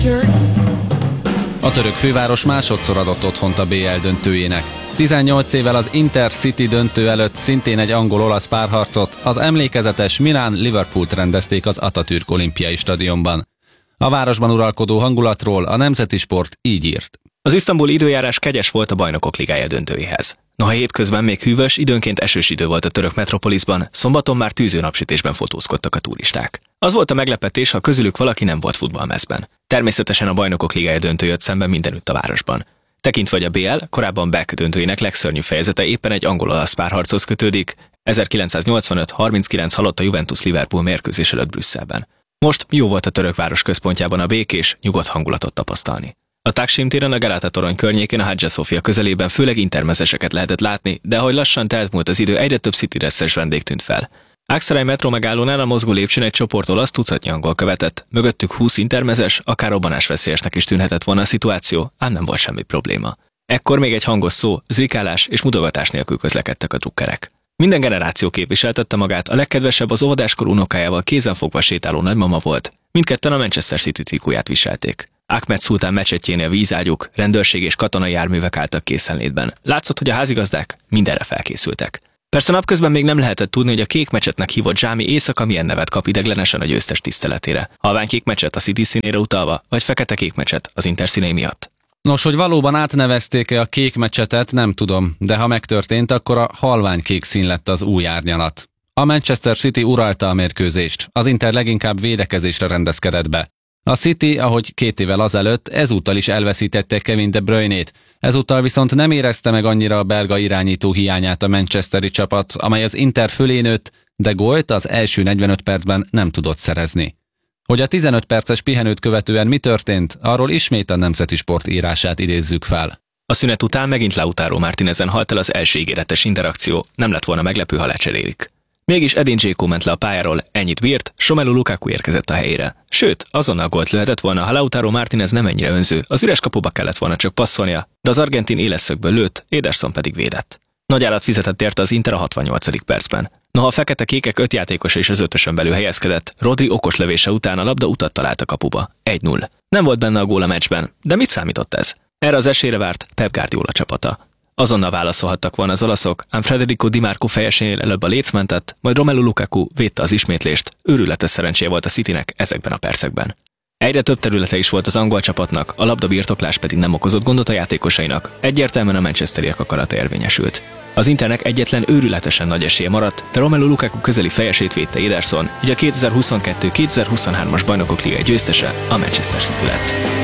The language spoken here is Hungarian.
A török főváros másodszor adott otthont a BL döntőjének. 18 évvel az Intercity döntő előtt szintén egy angol-olasz párharcot, az emlékezetes Milán-Liverpoolt rendezték az Atatürk olimpiai stadionban. A városban uralkodó hangulatról a Nemzeti Sport így írt. Az isztambuli időjárás kegyes volt a Bajnokok Ligája döntőjéhez. Noha hétközben még hűvös, időnként esős idő volt a török metropoliszban, szombaton már tűző napsütésben fotózkodtak a turisták. Az volt a meglepetés, ha közülük valaki nem volt futballmezben. Természetesen a Bajnokok Ligája döntő jött szemben mindenütt a városban. Tekintve, hogy a BL korábban Beck döntőjének legszörnyűbb fejezete éppen egy angol-olasz párharchoz kötődik, 1985-39 halott a Juventus-Liverpool mérkőzés előtt Brüsszelben. Most jó volt a török város központjában a békés, nyugodt hangulatot tapasztalni. A Taksim téren a Galata torony környékén a Hagia Sophia közelében főleg intermezeseket lehetett látni, de ahogy lassan telt múlt az idő, egyre több citydresses vendég tűnt fel. Aksaray metró megállónál a mozgó lépcsőn egy csoport olasz tucatnyi angol követett, mögöttük 20 intermezes, akár robbanásveszélyesnek is tűnhetett volna a szituáció, ám nem volt semmi probléma. Ekkor még egy hangos szó, zrikálás és mutogatás nélkül közlekedtek a drukkerek. Minden generáció képviseltette magát, a legkedvesebb az óvodáskor unokájával kézenfogva sétáló nagymama volt, mindketten a Manchester City trikóját viselték. Ahmed szultán mecsetjénél vízágyúk, rendőrség és katonai járművek álltak készenlétben. Látszott, hogy a házigazdák mindenre felkészültek. Persze napközben még nem lehetett tudni, hogy a kék mecsetnek hívott dzsámi éjszaka milyen nevet kap ideglenesen a győztes tiszteletére. Halványkék mecset a City színére utalva, vagy fekete-kék mecset az Inter színei miatt. Nos, hogy valóban átnevezték-e a kék mecsetet, nem tudom, de ha megtörtént, akkor a halványkék szín lett az új árnyalat. A Manchester City uralta a mérkőzést, az Inter leginkább védekezésre rendezkedett be. A City, ahogy 2 évvel azelőtt, ezúttal is elveszítette Kevin De Bruyne-t, ezúttal viszont nem érezte meg annyira a belga irányító hiányát a manchesteri csapat, amely az Inter fölé nőtt, de gólt az első 45 percben nem tudott szerezni. Hogy a 15 perces pihenőt követően mi történt, arról ismét a Nemzeti Sport írását idézzük fel. A szünet után megint Lautaro Martinezen halt el az első ígéretes interakció, nem lett volna meglepő, ha lecserélik. Mégis Edin Dzeko ment le a pályáról, ennyit bírt, Romelu Lukaku érkezett a helyére. Sőt, azonnal gólt lőhetett volna, ha Lautaro Martinez nem ennyire önző, az üres kapuba kellett volna csak passzolnia, de az argentin éles szögből lőtt, Ederson pedig védett. Nagy árat fizetett érte az Inter a 68. percben. Noha a fekete-kékek 5 játékosa is az 5-ösön belül helyezkedett, Rodri okos lövése után a labda utat talált a kapuba. 1-0. Nem volt benne a gól a meccsben, de mit számított ez? Erre az esélyre várt Pep Guardiola csapata. Azonnal válaszolhattak volna az olaszok, ám Federico Di Marco fejesénél előbb a léc mentett, majd Romelu Lukaku védte az ismétlést, őrületes szerencséje volt a Citynek ezekben a percekben. Egyre több területe is volt az angol csapatnak, a labdabirtoklás pedig nem okozott gondot a játékosainak, egyértelműen a manchesteriek akarata érvényesült. Az Internek egyetlen őrületesen nagy esélye maradt, de Romelu Lukaku közeli fejesét védte Ederson, így a 2022-2023-as Bajnokok Ligája győztese a Manchester City lett.